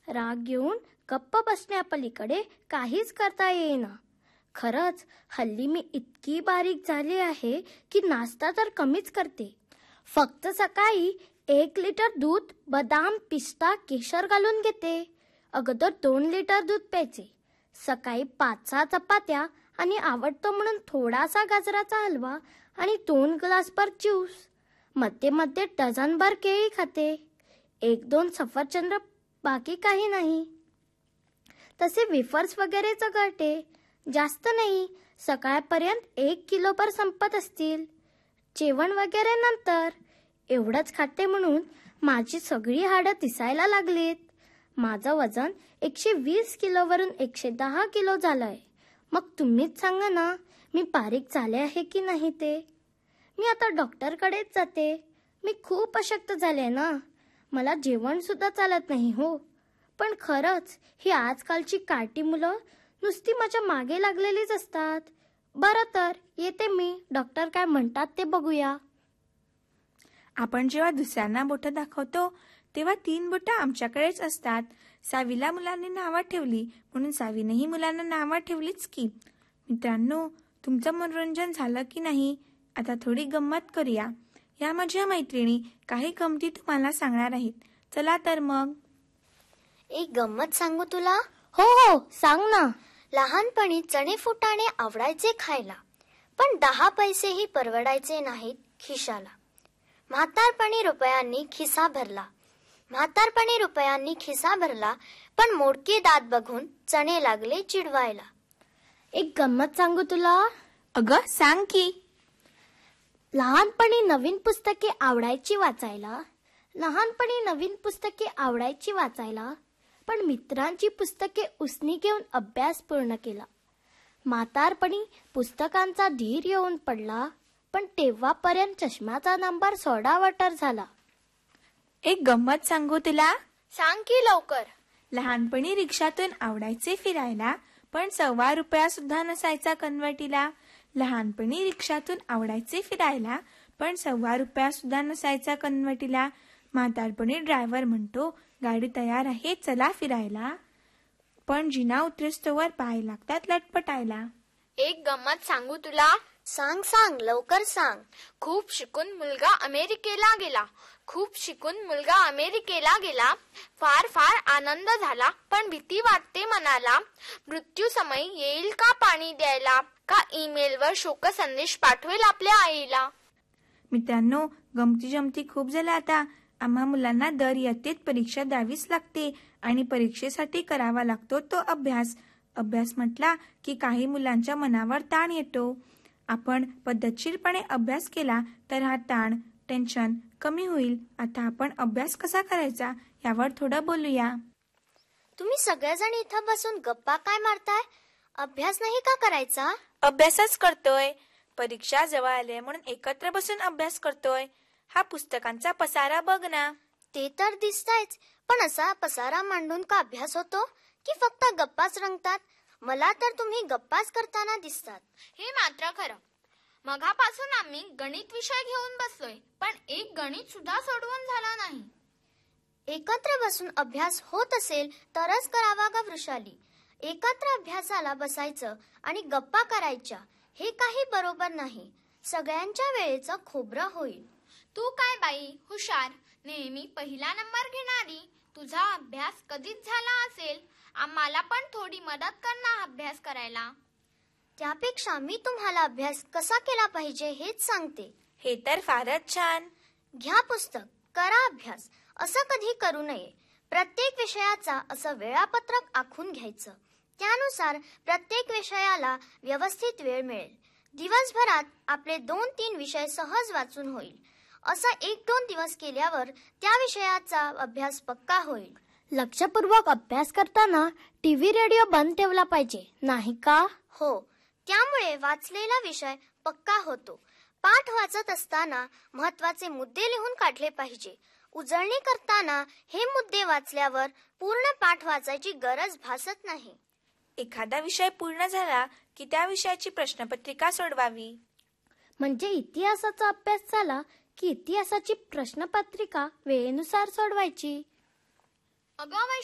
राग येऊन गप्प बसण्यापलीकडे काहीच करता येईना. खरंच हल्ली मी इतकी बारीक झाली आहे की नाश्ता तर कमीच करते. फक्त सकाळी 1 लिटर दूध, बदाम, पिस्ता, केशर घालून घेते. अगोदर 2 लिटर दूध प्यायचे. सकाळी 5-6 चपात्या आणि आवडतो म्हणून थोडासा गाजराचा हलवा आणि 2 ग्लासभर ज्यूस. मध्ये मध्ये डझनभर केळी खाते. 1-2 सफरचंद, बाकी काही नाही. तसे वेफर्स वगैरे चघळते. जास्त नाही. सकाळपर्यंत 1 किलोभर संपत असतील. जेवण वगैरे नंतर. एवढंच खाते म्हणून माझी सगळी हाडं दिसायला लागलीत. माझं वजन 120 किलोवरून 110 किलो झालंय. मग तुम्हीच सांगा ना, मी बारीक झाले आहे की नाही ते. मी आता डॉक्टरकडेच जाते. मी खूप अशक्त झाले ना. मला जेवण सुद्धा चालत नाही हो. पण खरंच ही आजकालची कार्टी मुलं नुसती माझ्या मागे लागलेलीच असतात. बरं तर येते मी. डॉक्टर काय म्हणतात ते बघूया. आपण जेव्हा दुसऱ्यांना बोटं दाखवतो तेव्हा 3 बोटं आमच्याकडेच असतात. सावीला मुलांनी नावं ठेवली म्हणून सावीनेही मुलांना नावं ठेवलीच की. मित्रांनो, तुमचं मनोरंजन झालं की नाही? आता थोडी गंमत करूया. या माझ्या मैत्रिणी काही गमती तुम्हाला सांगणार आहेत. चला तर मग. एक गंमत सांगू तुला? हो हो, सांग ना. लहानपणी चणे फुटाणे आवडायचे खायला, पण 10 पैसेही परवडायचे नाहीत खिशाला. म्हातारपणी रुपयांनी खिसा भरला, पण मोडके दात बघून चणे लागले चिडवायला. एक गंमत सांगू तुला? अगं सांग की. लहानपणी नवीन पुस्तके आवडायची वाचायला, पण मित्रांची पुस्तके उसनी घेऊन अभ्यास पूर्ण केला. म्हातारपणी पुस्तकांचा धीर येऊन पडला, पण तेव्हापर्यंत चष्म्याचा नंबर सोडावटर झाला. एक गंमत सांगू तुला? सांग की लवकर. लहानपणी रिक्षातून आवडायचे फिरायला, पण ₹1.25 सुद्धा नसायचा कन्वर्टीला. लहानपणी रिक्षातून आवडायचे फिरायला, पण ₹1.25 सुद्धा नसायचा कन्वर्टीला. म्हातारपणी ड्रायव्हर म्हणतो, गाडी तयार आहे, चला फिरायला. पण जिना उतरेस्तोवर पाय लागतात लटपटायला. एक गंमत सांगू तुला? सांग लवकर सांग. खूप शिकून मुलगा अमेरिकेला गेला. फार फार आनंद झाला, पण भीती वाटते मनाला. मृत्यू समय येईल का पाणी द्यायला, का ईमेलवर शोक संदेश पाठवेल आपल्या आईला. मित्रांनो, गमती जमती खूप झाल्या आता. आम्हा मुलांना दर इयत्तेत परीक्षा द्यावीच लागते आणि परीक्षेसाठी करावा लागतो तो अभ्यास. अभ्यास म्हटला की काही मुलांच्या मनावर ताण येतो. आपण पद्धतशीरपणे अभ्यास केला तर हा ताण, टेन्शन कमी होईल. आता आपण अभ्यास कसा करायचा यावर थोडं बोलूया. तुम्ही सगळेजण इथं बसून गप्पा काय मारताय? अभ्यास नाही का करायचा? अभ्यासच करतोय. परीक्षा जवळ आले म्हणून एकत्र बसून अभ्यास करतोय. हा पुस्तकांचा पसारा बघ ना. ते तर दिसतायच, पण असा पसारा मांडून का अभ्यास होतो की फक्त गप्पाच रंगतात? मला तर तुम्ही गप्पाच करताना दिसतात. हे मात्र खरं. मगापासून आम्ही गणित विषय घेऊन बसलोय, पण एक गणित सुद्धा सोडवून झाला नाही. एकत्र बसून अभ्यास होत असेल तरच करावा ग वृषाली. एकत्र अभ्यासाला बसायचं आणि गप्पा करायच्या हे काही बरोबर नाही. सगळ्यांच्या वेळेचं खोबरं होईल. तू काय बाई हुशार, नेहमी पहिला नंबर घेणारी. तुझा अभ्यास कधीच झाला असेल. आम्हाला पण थोडी मदत कर ना अभ्यास करायला. त्यापेक्षा मी तुम्हाला अभ्यास कसा केला पाहिजे हेच सांगते. हे तर फारच छान. घ्या पुस्तक, करा अभ्यास. असं कधी करू नये. प्रत्येक विषयाचा असं वेळापत्रक आखून घ्यायचं. त्यानुसार प्रत्येक विषयाला व्यवस्थित वेळ मिळेल. दिवसभरात आपले 2-3 विषय सहज वाचून होईल. असं 1-2 दिवस केल्यावर त्या विषयाचा अभ्यास पक्का होईल. लक्षपूर्वक अभ्यास करताना टीव्ही, रेडिओ बंद ठेवला पाहिजे, नाही का? हो, त्यामुळे वाचलेला विषय पक्का होतो. पाठ वाचत असताना महत्वाचे मुद्दे लिहून काढले पाहिजे. उजळणी करताना हे मुद्दे वाचल्यावर पूर्ण पाठ वाचायची गरज भासत नाही. एखादा विषय पूर्ण झाला की त्या विषयाची प्रश्नपत्रिका सोडवावी. म्हणजे इतिहासाचा अभ्यास झाला की इतिहासाची प्रश्नपत्रिका वेळेनुसार सोडवायची. अगं